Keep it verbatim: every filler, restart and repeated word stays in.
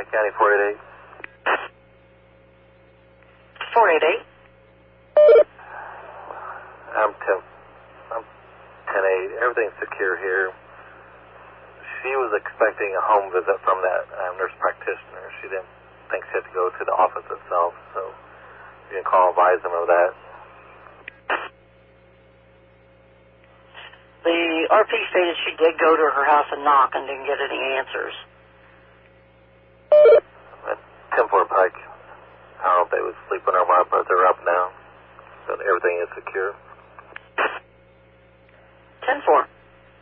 County four eight eight. four eight eight. I'm ten. I'm ten eight. Everything's secure here. She was expecting a home visit from that um, nurse practitioner. She didn't think she had to go to the office itself, so you can call and advise them of that. The R P stated she did go to her house and knock and didn't get any answers. At ten four Pike, I don't know if they was sleeping or what, but they're up now, so everything is secure.